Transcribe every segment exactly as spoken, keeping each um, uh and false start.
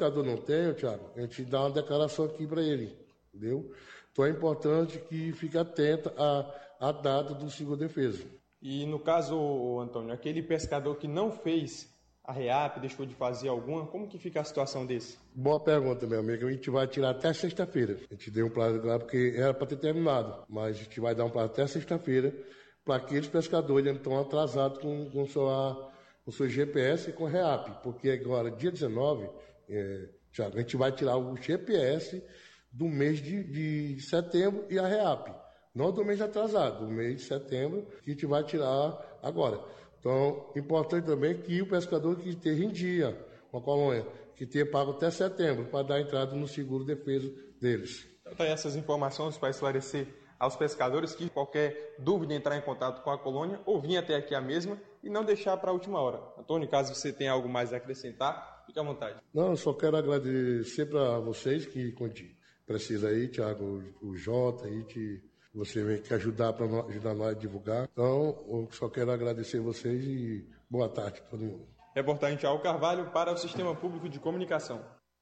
pescador não tem, Thiago, a gente dá uma declaração aqui para ele, entendeu? Então é importante que fique atento à, à data do seguro-defeso. E no caso, Antônio, aquele pescador que não fez a REAP, deixou de fazer alguma, como que fica a situação desse? Boa pergunta, meu amigo. A gente vai tirar até sexta-feira. A gente deu um prazo lá porque era para ter terminado, mas a gente vai dar um prazo até sexta-feira para aqueles pescadores que estão atrasados com, com, sua, com seu G P S e com REAP, porque agora, dia dezenove, é, Thiago, a gente vai tirar o G P S do mês de, de setembro e a REAP. Não do mês atrasado, do mês de setembro, que a gente vai tirar agora. Então, importante também que o pescador que esteja em dia com a colônia, que tenha pago até setembro, para dar entrada no seguro-defeso deles. Então, tá aí essas informações para esclarecer aos pescadores que qualquer dúvida entrar em contato com a colônia ou vir até aqui a mesma e não deixar para a última hora. Antônio, caso você tenha algo mais a acrescentar, fique à vontade. Não, eu só quero agradecer para vocês que precisa aí, Thiago, o Jota aí, que você vem que ajudar para ajudar nós a divulgar. Então, eu só quero agradecer vocês e boa tarde para todo mundo. Reportagem Thiago Carvalho para o Sistema Público de Comunicação.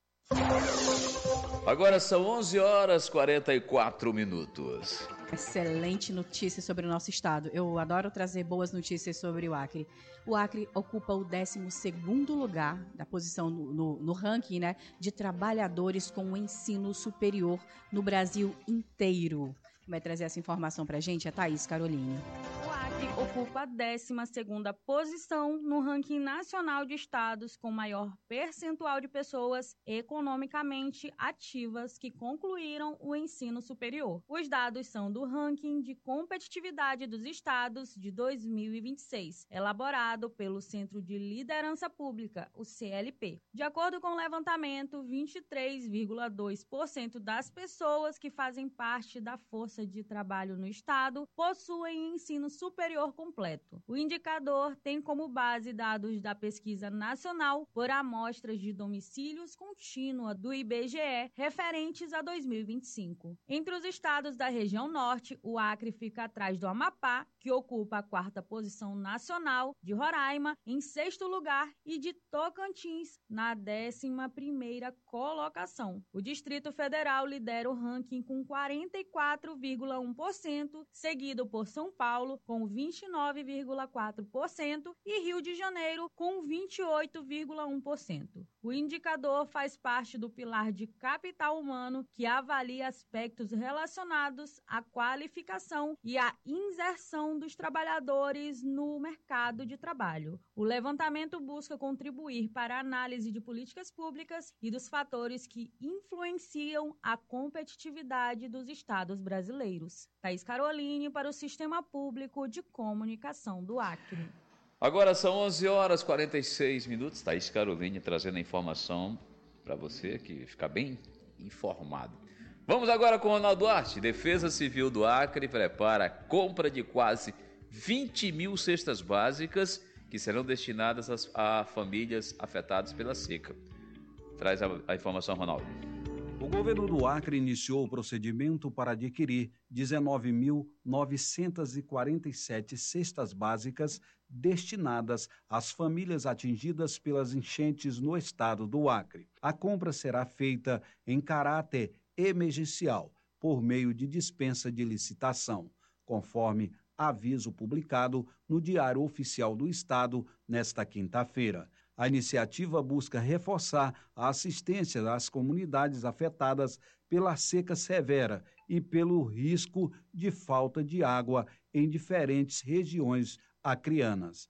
Agora são onze horas e quarenta e quatro minutos. Excelente notícia sobre o nosso estado. Eu adoro trazer boas notícias sobre o Acre. O Acre ocupa o décimo segundo lugar da posição no, no, no ranking, né, de trabalhadores com o ensino superior no Brasil inteiro. Quem vai trazer essa informação para a gente é a Thaís Caroline. O Acre ocupa a décima segunda posição no ranking nacional de estados com maior percentual de pessoas economicamente ativas que concluíram o ensino superior. Os dados são do ranking de competitividade dos estados de dois mil e vinte e seis, elaborado pelo Centro de Liderança Pública, o C L P. De acordo com o levantamento, vinte e três vírgula dois por cento das pessoas que fazem parte da força de trabalho no estado possuem ensino superior completo. O indicador tem como base dados da Pesquisa Nacional por Amostras de Domicílios Contínua do I B G E referentes a dois mil e vinte e cinco. Entre os estados da região norte, o Acre fica atrás do Amapá, que ocupa a quarta posição nacional, de Roraima em sexto lugar e de Tocantins na décima primeira colocação. O Distrito Federal lidera o ranking com quarenta e quatro vírgula um por cento, seguido por São Paulo com vinte e nove vírgula quatro por cento e Rio de Janeiro com vinte e oito vírgula um por cento. O indicador faz parte do pilar de capital humano que avalia aspectos relacionados à qualificação e à inserção dos trabalhadores no mercado de trabalho. O levantamento busca contribuir para a análise de políticas públicas e dos fatores que influenciam a competitividade dos estados brasileiros. Thaís Caroline para o Sistema Público de Comunicação do Acre. Agora são onze horas e quarenta e seis minutos. Thaís Caroline trazendo a informação para você que fica bem informado. Vamos agora com o Ronaldo Duarte. Defesa Civil do Acre prepara a compra de quase vinte mil cestas básicas que serão destinadas às, a famílias afetadas pela seca. Traz a, a informação, Ronaldo. O governo do Acre iniciou o procedimento para adquirir dezenove mil novecentas e quarenta e sete cestas básicas destinadas às famílias atingidas pelas enchentes no estado do Acre. A compra será feita em caráter emergencial, por meio de dispensa de licitação, conforme aviso publicado no Diário Oficial do Estado nesta quinta-feira. A iniciativa busca reforçar a assistência às comunidades afetadas pela seca severa e pelo risco de falta de água em diferentes regiões acreanas.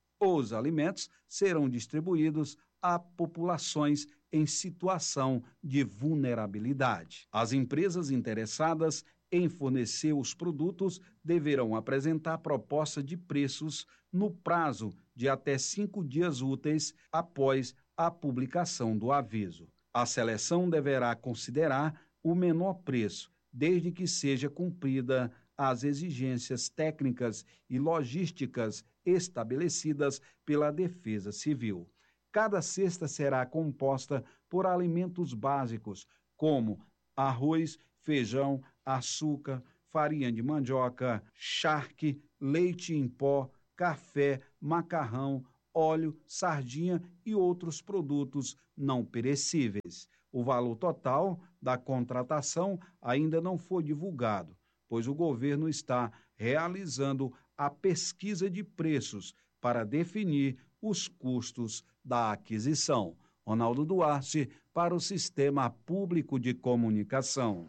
Os alimentos serão distribuídos a populações em situação de vulnerabilidade. As empresas interessadas em fornecer os produtos deverão apresentar proposta de preços no prazo de até cinco dias úteis após a publicação do aviso. A seleção deverá considerar o menor preço, desde que seja cumprida as exigências técnicas e logísticas estabelecidas pela Defesa Civil. Cada cesta será composta por alimentos básicos, como arroz, feijão, açúcar, farinha de mandioca, charque, leite em pó, café, macarrão, óleo, sardinha e outros produtos não perecíveis. O valor total da contratação ainda não foi divulgado, pois o governo está realizando a pesquisa de preços para definir os custos da aquisição. Ronaldo Duarte, para o Sistema Público de Comunicação.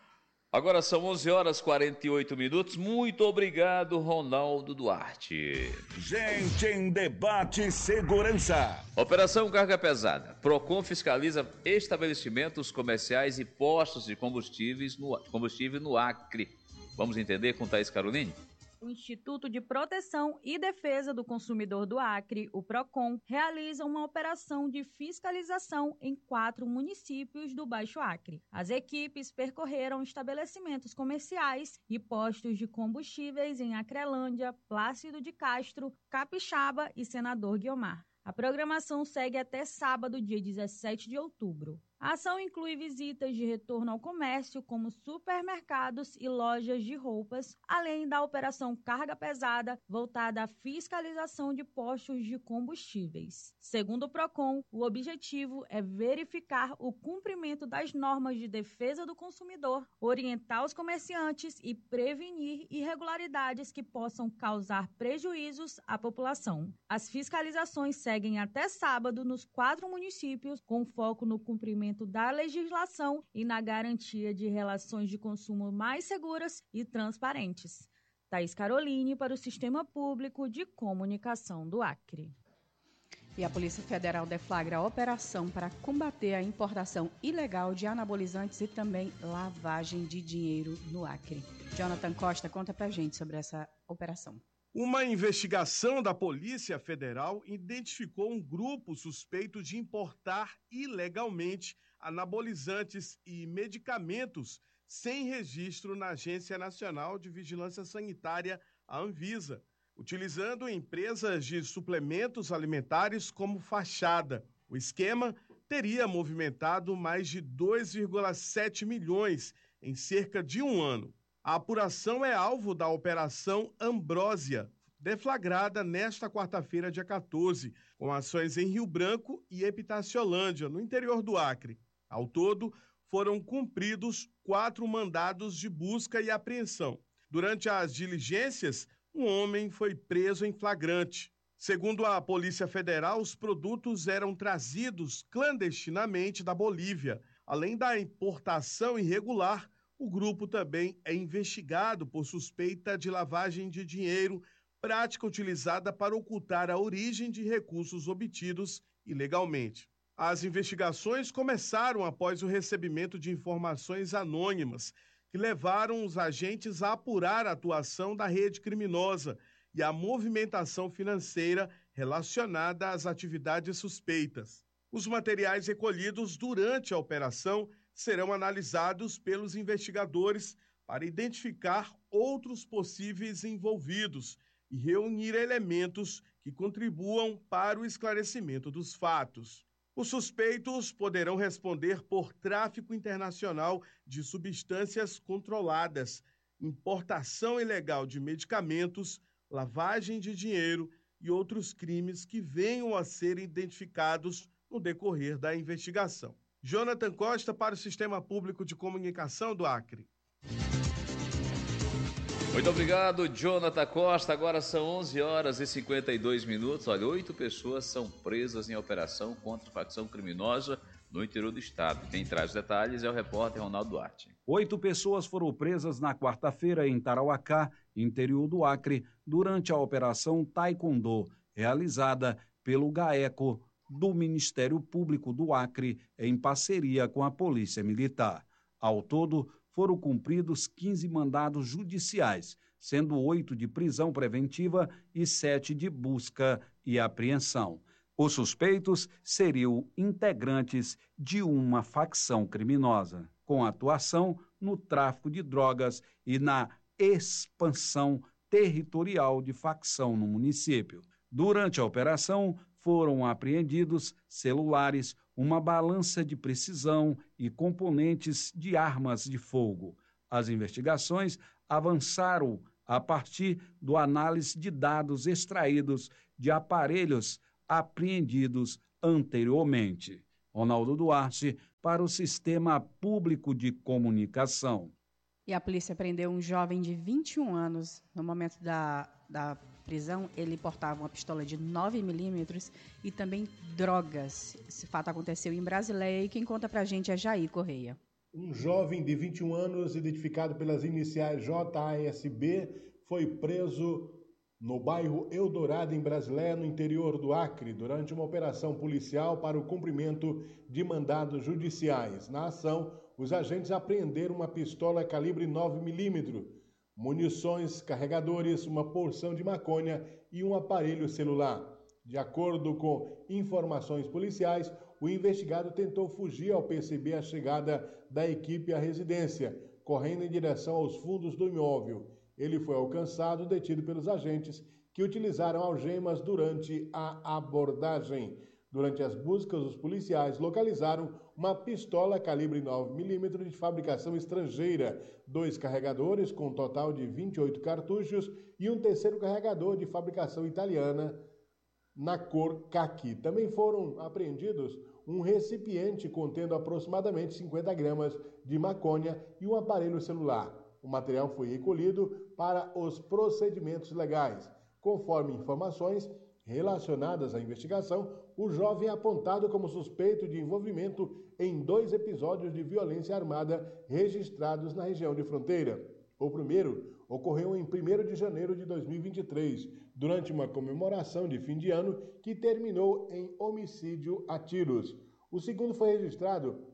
Agora são onze horas e quarenta e oito minutos. Muito obrigado, Ronaldo Duarte. Gente em Debate Segurança. Operação Carga Pesada. Procon fiscaliza estabelecimentos comerciais e postos de combustíveis no, combustível no Acre. Vamos entender com Thaís Caroline? O Instituto de Proteção e Defesa do Consumidor do Acre, o PROCON, realiza uma operação de fiscalização em quatro municípios do Baixo Acre. As equipes percorreram estabelecimentos comerciais e postos de combustíveis em Acrelândia, Plácido de Castro, Capixaba e Senador Guiomar. A programação segue até sábado, dia dezessete de outubro. A ação inclui visitas de retorno ao comércio, como supermercados e lojas de roupas, além da operação Carga Pesada, voltada à fiscalização de postos de combustíveis. Segundo o PROCON, o objetivo é verificar o cumprimento das normas de defesa do consumidor, orientar os comerciantes e prevenir irregularidades que possam causar prejuízos à população. As fiscalizações seguem até sábado nos quatro municípios, com foco no cumprimento da legislação e na garantia de relações de consumo mais seguras e transparentes. Thaís Caroline, para o Sistema Público de Comunicação do Acre. E a Polícia Federal deflagra a operação para combater a importação ilegal de anabolizantes e também lavagem de dinheiro no Acre. Jonathan Costa, conta pra gente sobre essa operação. Uma investigação da Polícia Federal identificou um grupo suspeito de importar ilegalmente anabolizantes e medicamentos sem registro na Agência Nacional de Vigilância Sanitária, a Anvisa, utilizando empresas de suplementos alimentares como fachada. O esquema teria movimentado mais de dois vírgula sete milhões em cerca de um ano. A apuração é alvo da Operação Ambrósia, deflagrada nesta quarta-feira, dia quatorze, com ações em Rio Branco e Epitaciolândia, no interior do Acre. Ao todo, foram cumpridos quatro mandados de busca e apreensão. Durante as diligências, um homem foi preso em flagrante. Segundo a Polícia Federal, os produtos eram trazidos clandestinamente da Bolívia. Além da importação irregular, o grupo também é investigado por suspeita de lavagem de dinheiro, prática utilizada para ocultar a origem de recursos obtidos ilegalmente. As investigações começaram após o recebimento de informações anônimas que levaram os agentes a apurar a atuação da rede criminosa e a movimentação financeira relacionada às atividades suspeitas. Os materiais recolhidos durante a operação serão analisados pelos investigadores para identificar outros possíveis envolvidos e reunir elementos que contribuam para o esclarecimento dos fatos. Os suspeitos poderão responder por tráfico internacional de substâncias controladas, importação ilegal de medicamentos, lavagem de dinheiro e outros crimes que venham a ser identificados no decorrer da investigação. Jonathan Costa, para o Sistema Público de Comunicação do Acre. Muito obrigado, Jonathan Costa. Agora são onze horas e cinquenta e dois minutos. Olha, oito pessoas são presas em operação contra facção criminosa no interior do estado. Quem traz detalhes é o repórter Ronaldo Duarte. Oito pessoas foram presas na quarta-feira em Tarauacá, interior do Acre, durante a Operação Taekwondo, realizada pelo GAECO do Ministério Público do Acre, em parceria com a Polícia Militar. Ao todo, foram cumpridos quinze mandados judiciais, sendo oito de prisão preventiva e sete de busca e apreensão. Os suspeitos seriam integrantes de uma facção criminosa, com atuação no tráfico de drogas e na expansão territorial de facção no município. Durante a operação, foram apreendidos celulares, uma balança de precisão e componentes de armas de fogo. As investigações avançaram a partir do análise de dados extraídos de aparelhos apreendidos anteriormente. Ronaldo Duarte, para o Sistema Público de Comunicação. E a polícia prendeu um jovem de vinte e um anos. No momento da, da prisão, ele portava uma pistola de nove milímetros e também drogas. Esse fato aconteceu em Brasileia e quem conta pra gente é Jair Correia. Um jovem de vinte e um anos, identificado pelas iniciais J A S B, foi preso no bairro Eldorado, em Brasileia, no interior do Acre, durante uma operação policial para o cumprimento de mandados judiciais. Na ação, os agentes apreenderam uma pistola calibre nove milímetros, munições, carregadores, uma porção de maconha e um aparelho celular. De acordo com informações policiais, o investigado tentou fugir ao perceber a chegada da equipe à residência, correndo em direção aos fundos do imóvel. Ele foi alcançado, detido pelos agentes, que utilizaram algemas durante a abordagem. Durante as buscas, os policiais localizaram uma pistola calibre nove milímetros de fabricação estrangeira, dois carregadores com um total de vinte e oito cartuchos e um terceiro carregador de fabricação italiana na cor caqui. Também foram apreendidos um recipiente contendo aproximadamente cinquenta gramas de maconha e um aparelho celular. O material foi recolhido para os procedimentos legais. Conforme informações relacionadas à investigação, o jovem é apontado como suspeito de envolvimento em dois episódios de violência armada registrados na região de fronteira. O primeiro ocorreu em primeiro de janeiro de dois mil e vinte e três, durante uma comemoração de fim de ano que terminou em homicídio a tiros. O segundo foi registrado